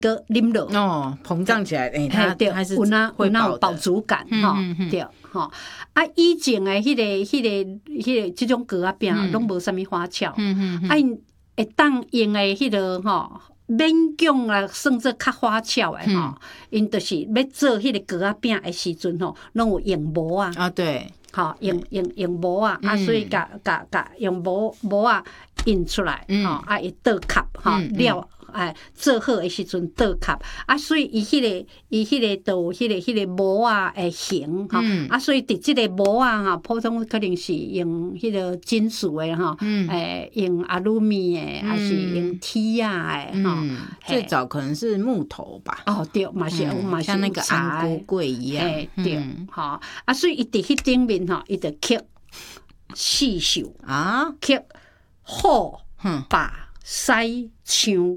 个啉落哦，膨胀起来，它是有会饱的饱足感哈，对哈。啊，以前的这种糕仔饼拢无啥物花俏，啊，因会当用的迄个吼。勉强啊，算做较花俏的吼，因就是要做迄个糕仔饼的时阵吼，拢有用模啊。 啊，对， 吼，用模啊，所以甲用模啊印出来，吼，啊，伊倒壳吼料。做好的时阵倒壳啊，所以伊迄个都有迄个模啊的形吼，啊，所以伫即个模啊哈，普通可能是用迄个金属的哈，用阿鲁米的，还是用铁啊的哈。 最早可能是木头吧。 哦，对，嘛是像那个安菇柜一样。 对，哈啊，所以伊伫迄顶面吼，伊就刻刺绣啊，刻虎、把、狮、枪，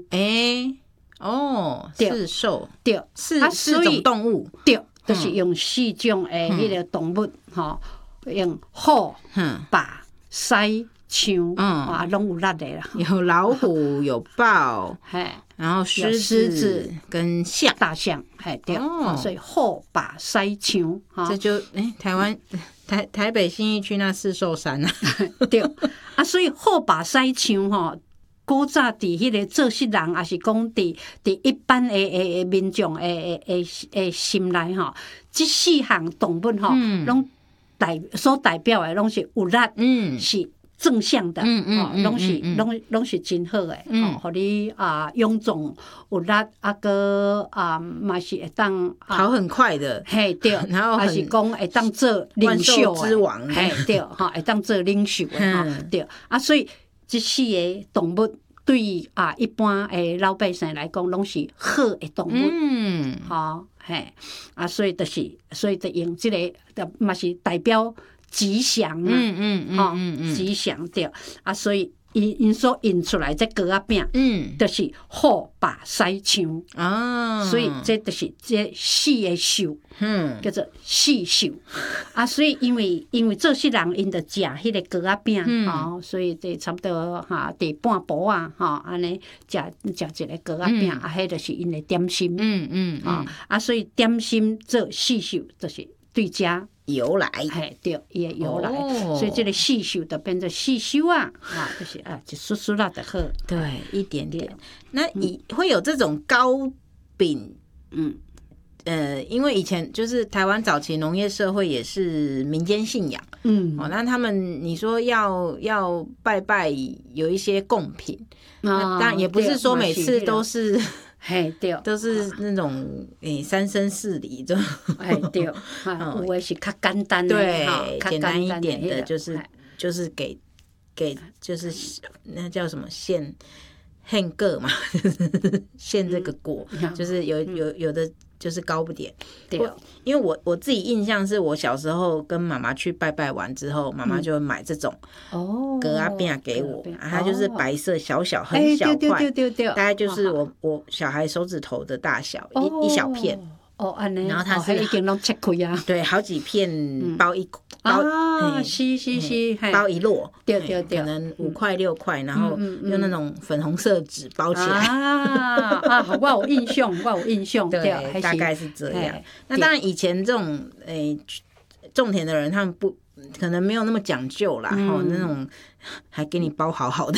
四兽， 对， 四种动物， 对，就是用4种的迄个动物，吼，用虎、把、狮、枪，啊，拢有力的啦。 有老虎，有豹，然后狮子跟大象， 对，所以虎、把、狮、枪， 这就台湾台北信义区那四兽山啊， 对啊，所以虎、把、狮、枪吼。古早伫迄个做事人，也是讲伫一般的民众的心内吼，即4项动物吼，拢所代表的拢是有力，是正向的，拢是真好的，互你勇壮有力，个嘛是会当跑很快的， 对， 然后还是讲会当做领袖之王， 对，会当做领袖的，对啊，所以。这4个动物对于一般的老百姓来讲，拢是好的动物，所以就用这个，嘛是代表吉祥吉祥对啊，所以因所印出来这糕仔饼，就是虎、把、狮、枪啊，所以这就是这4个兽，叫做4兽啊。所以因为做事人因着食迄个糕仔饼，所以这差不多第半晡啊，安尼食一个糕仔饼，迄就是因的点心，所以点心做4兽就是对家。 由来， 对，伊的由来，所以这个四秀就变成四秀啊，就是就叔叔啦就好， 对，一点点。那会有这种糕饼，因为以前就是台湾早期农业社会也是民间信仰，那他们你说要拜拜有一些贡品，那当然也不是说每次都是。 对， 都是那种3生4礼这种， 对，有的是较简单的， 对，简单一点的，就是给就是那叫什么献个嘛，献这个果，就是有的就是糕不点，对，因为我自己印象是我小时候跟妈妈去拜拜完之后，妈妈就会买这种糕仔饼给我，它就是白色小很小块，大概就是我小孩手指头的大小，一小片。然后它是已经拢切开啊， 对，好几片包一是， 包一摞， 对， 可能5块6块，然后用那种粉红色纸包起来我有印象， 对，大概是这样。那当然以前这种种田的人，他们不可能没有那么讲究啦，那种还给你包好好的。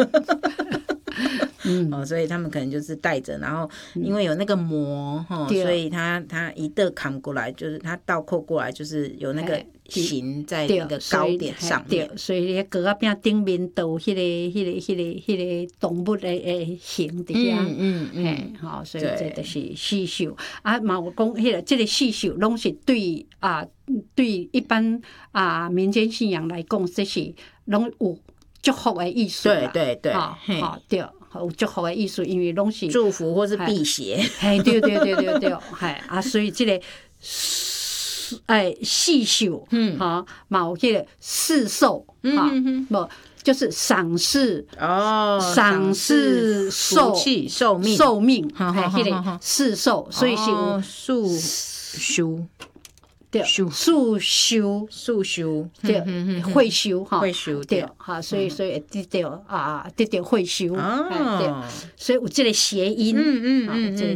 所以他们可能就是带着，然后因为有那个膜所以他一个砍过来，就是他倒扣过来，就是有那个形在那个糕点上面。 所以那个糕仔饼顶面都有迄个动物的形底下，所以这就是四兽啊。嘛有讲迄个这个四兽拢是对一般民间信仰来讲，这是拢有祝福的意思啦。 对， 对。有祝福的意思，因为拢是祝福或是辟邪。 对，所以这个四兽，嘛有这个四兽，无就是赏识寿气寿命， 迄个四兽，所以是有树， 对， 对，束修，对，会修哈，对，哈，所以会得到会修，对，所以有这个谐音，